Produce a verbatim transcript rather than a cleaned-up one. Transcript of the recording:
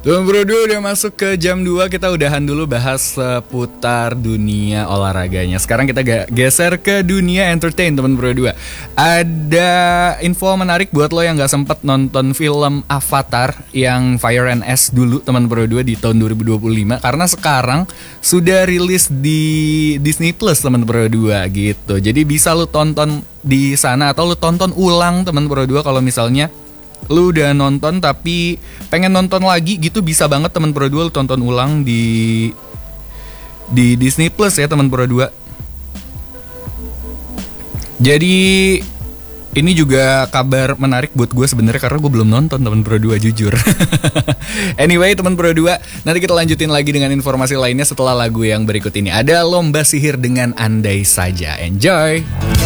Teman Bro dua udah masuk ke jam dua. Kita udahan dulu bahas seputar dunia olahraganya. Sekarang kita geser ke dunia entertain, teman Bro dua. Ada info menarik buat lo yang gak sempet nonton film Avatar yang Fire and Ash dulu, teman Bro dua, di tahun dua ribu dua puluh lima. Karena sekarang sudah rilis di Disney Plus, teman Bro dua gitu. Jadi bisa lo tonton di sana atau lo tonton ulang, teman Bro dua, kalau misalnya lu udah nonton tapi pengen nonton lagi gitu, bisa banget teman Pro dua lu tonton ulang di di Disney Plus ya teman Pro dua. Jadi ini juga kabar menarik buat gue sebenarnya karena gue belum nonton teman Pro dua, jujur. Anyway teman Pro dua, nanti kita lanjutin lagi dengan informasi lainnya setelah lagu yang berikut ini. Ada Lomba Sihir dengan Andai Saja. Enjoy.